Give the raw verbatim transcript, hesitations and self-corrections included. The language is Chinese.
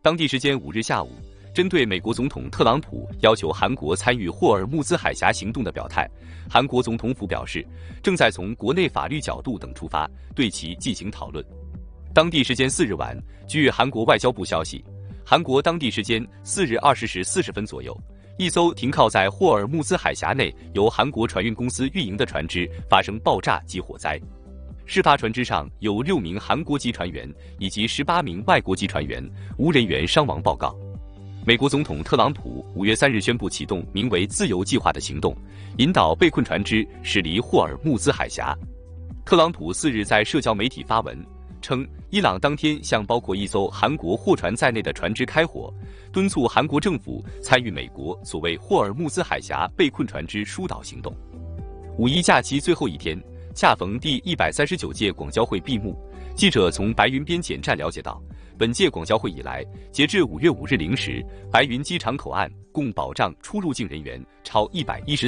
当地时间五日下午，针对美国总统特朗普要求韩国参与霍尔木兹海峡行动的表态，韩国总统府表示，正在从国内法律角度等出发，对其进行讨论。当地时间四日晚，据韩国外交部消息，韩国当地时间四日二十时四十分左右，一艘停靠在霍尔木兹海峡内由韩国船运公司运营的船只发生爆炸及火灾。事发船只上有六名韩国籍船员以及十八名外国籍船员，无人员伤亡报告。美国总统特朗普五月三日宣布启动名为“自由计划”的行动，引导被困船只驶离霍尔木兹海峡。特朗普四日在社交媒体发文称，伊朗当天向包括一艘韩国货船在内的船只开火，敦促韩国政府参与美国所谓霍尔木兹海峡被困船只疏导行动。五一假期最后一天，恰逢第一百三十九届广交会闭幕，记者从白云边检站了解到，本届广交会以来，截至五月五日零时，白云机场口岸共保障出入境人员超一百一十